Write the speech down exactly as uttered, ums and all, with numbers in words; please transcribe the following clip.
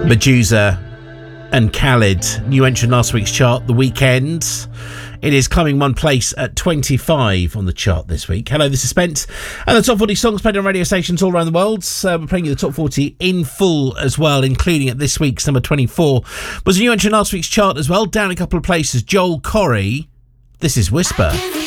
Medusa and Khalid, new entrant last week's chart, The Weeknd. It is climbing one place at twenty-five on the chart this week. Hello, this is Spence, and the top forty songs played on radio stations all around the world. So we're playing you the top forty in full as well, including at this week's number twenty-four. Was a new entrant last week's chart as well, down a couple of places. Joel Corry, This Is Whisper.